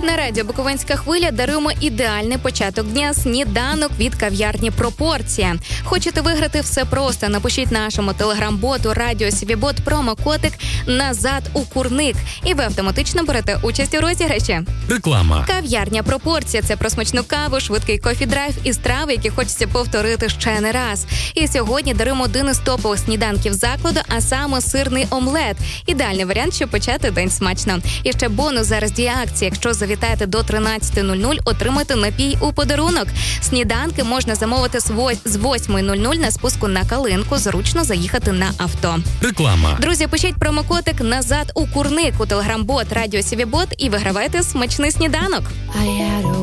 На радіо «Буковинська хвиля» даруємо ідеальний початок дня – сніданок від кав'ярні «Пропорція». Хочете виграти? Все просто. Напишіть нашому телеграм-боту «Радіо Сівібот» промокодик «Назад у курник» і ви автоматично берете участь у розіграші. Реклама. Кав'ярня «Пропорція» – це про смачну каву, швидкий кофі-драйв і страви, які хочеться повторити ще не раз. І сьогодні даруємо один із топових сніданків закладу, а саме сирний омлет. Ідеальний варіант, щоб почати день смачно. І ще бонус зараз діє акція. Якщо завітаєте до 13:00, отримайте напій у подарунок. Сніданки можна замовити з 8:00 на спуску на Калинку. Зручно заїхати на авто. Реклама. Друзі, пишіть промокодик «Назад у курник» у телеграм-бот «Радіо Сівібот» і вигравайте смачний сніданок.